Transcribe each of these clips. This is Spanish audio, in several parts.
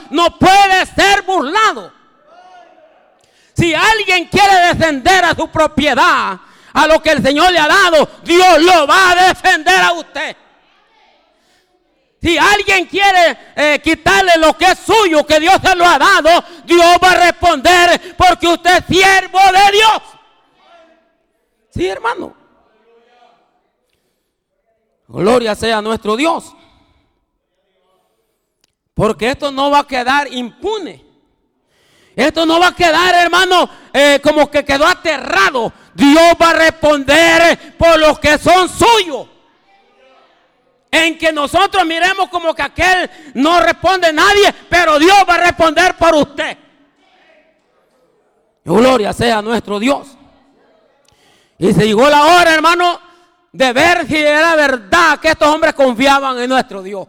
no puede ser burlado. Si alguien quiere defender a su propiedad, a lo que el Señor le ha dado, Dios lo va a defender a usted. Si alguien quiere quitarle lo que es suyo, que Dios se lo ha dado, Dios va a responder, porque usted es siervo de Dios. Sí, hermano. Gloria sea a nuestro Dios. Porque esto no va a quedar impune. Esto no va a quedar, hermano, como que quedó aterrado. Dios va a responder por los que son suyos. En que nosotros miremos como que aquel no responde a nadie, pero Dios va a responder por usted. Gloria sea a nuestro Dios. Y se llegó la hora, hermano, de ver si era verdad que estos hombres confiaban en nuestro Dios.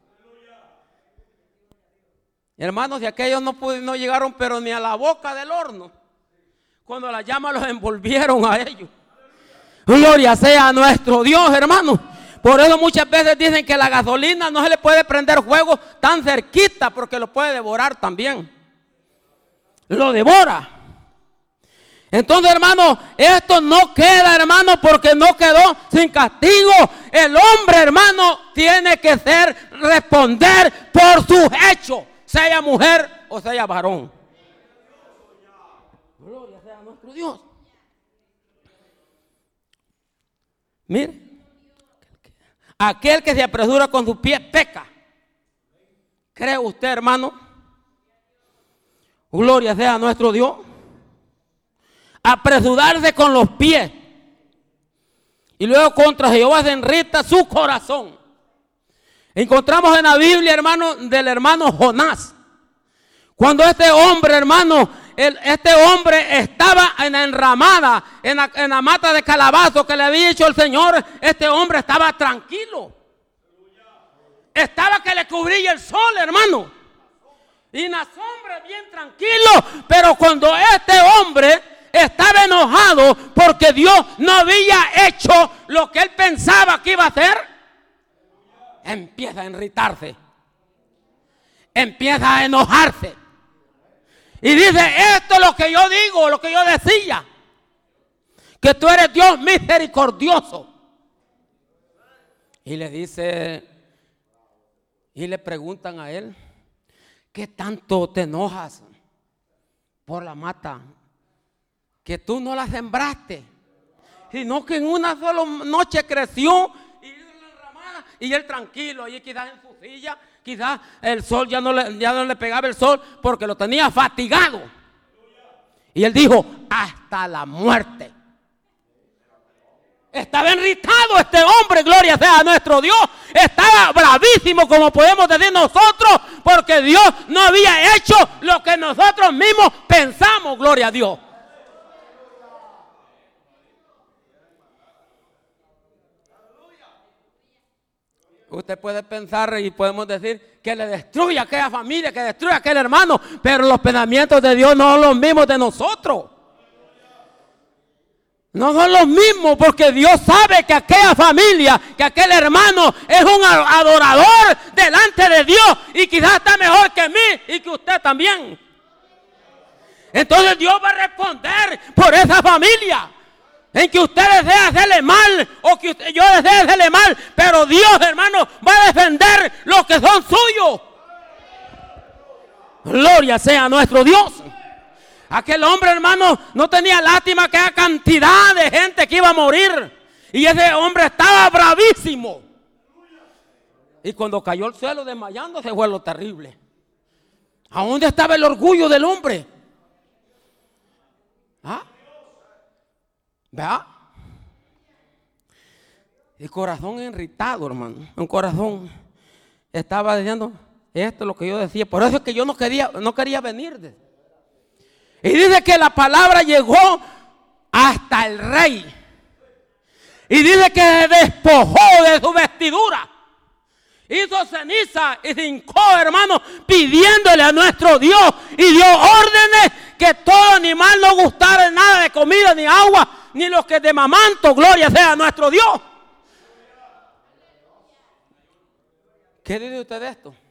Hermanos, y aquellos no llegaron pero ni a la boca del horno, cuando las llamas los envolvieron a ellos. Gloria sea a nuestro Dios, hermanos. Por eso muchas veces dicen que la gasolina no se le puede prender fuego tan cerquita, porque lo puede devorar también. Lo devora. Entonces, hermano, esto no queda, hermano, porque no quedó sin castigo. El hombre, hermano, tiene que responder por sus hechos, sea mujer o sea varón. Gloria sea a nuestro Dios. Mire, aquel que se apresura con sus pies peca. ¿Cree usted, hermano? Gloria sea a nuestro Dios. Apresurarse con los pies y luego contra Jehová se irrita su corazón. Encontramos en la Biblia, hermano, del hermano Jonás, cuando este hombre, hermano, este hombre estaba en la enramada, en la mata de calabazo que le había dicho el Señor. Este hombre estaba tranquilo, estaba que le cubría el sol, hermano, y en la sombra bien tranquilo. Pero cuando este hombre estaba enojado porque Dios no había hecho lo que él pensaba que iba a hacer, empieza a irritarse, empieza a enojarse y dice: esto es lo que yo digo, lo que yo decía, que tú eres Dios misericordioso. Y le dice, y le preguntan a él: ¿qué tanto te enojas por la mata? Que tú no la sembraste, sino que en una sola noche creció y hizo la enramada, y él tranquilo, y quizás en su silla, quizás el sol ya no le pegaba el sol porque lo tenía fatigado. Y él dijo: hasta la muerte. Estaba irritado este hombre, gloria sea a nuestro Dios. Estaba bravísimo, como podemos decir nosotros, porque Dios no había hecho lo que nosotros mismos pensamos, gloria a Dios. Usted puede pensar y podemos decir que le destruya a aquella familia, que destruya a aquel hermano, pero los pensamientos de Dios no son los mismos de nosotros. No son los mismos, porque Dios sabe que aquella familia, que aquel hermano es un adorador delante de Dios, y quizás está mejor que mí y que usted también. Entonces Dios va a responder por esa familia, en que usted desea hacerle mal o que yo desee hacerle mal, pero Dios, hermano, va a defender los que son suyos. Gloria sea a nuestro Dios. Aquel hombre, hermano, no tenía lástima que haya cantidad de gente que iba a morir, y ese hombre estaba bravísimo. Y cuando cayó al suelo desmayándose, fue lo terrible. ¿A dónde estaba el orgullo del hombre? ¿Ah? ¿Vea? El corazón irritado, hermano. Un corazón estaba diciendo: esto es lo que yo decía. Por eso es que yo no quería venir. Y dice que la palabra llegó hasta el rey. Y dice que se despojó de su vestidura, hizo ceniza y se hincó, hermano, pidiéndole a nuestro Dios, y dio órdenes que todo animal no gustara nada de comida ni agua, ni los que de mamanto. Gloria sea a nuestro Dios. ¿Qué dice usted de esto?